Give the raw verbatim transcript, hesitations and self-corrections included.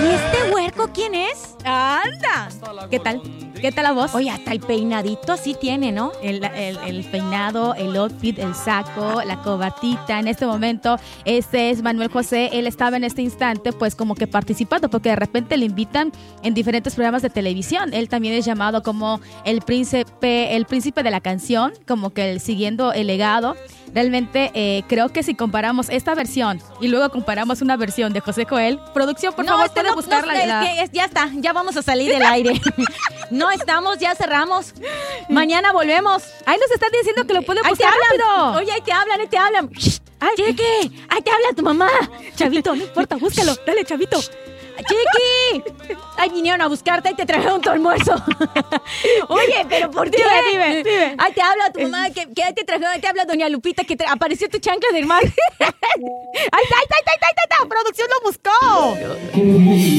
¿Y este huerco quién es? ¡Anda! ¿Qué tal? ¿Qué tal la voz? Oye, hasta el peinadito así tiene, ¿no? El, el, el peinado, el outfit, el saco, la cobatita. En este momento, este es Manuel José. Él estaba en este instante, pues, como que participando, porque de repente le invitan en diferentes programas de televisión. Él también es llamado como el príncipe, el príncipe de la canción, como que el, siguiendo el legado. Realmente eh, creo que si comparamos esta versión y luego comparamos una versión de José Joel, producción, por no, favor, este puede no, buscarla. no, es la... que es, ya está, ya vamos a salir del aire. No estamos, ya cerramos. Mañana volvemos. Ahí nos están diciendo que lo puede Ahí te buscar hablan. rápido. Oye, ahí te hablan, ahí te hablan. Ay, Chiqui, ahí te habla tu mamá. Chavito, no importa, búscalo. Dale, Chavito. Chiqui, ahí vinieron a buscarte y te trajeron tu almuerzo. Oye, pero ¿por qué? Dime, dime, dime. Ahí te habla tu mamá, que, que ahí te trajeron, ahí te habla doña Lupita, que te apareció tu chancla del mar. ¡Ay, ay, ay, ay, ay, ay! ¡Producción lo buscó!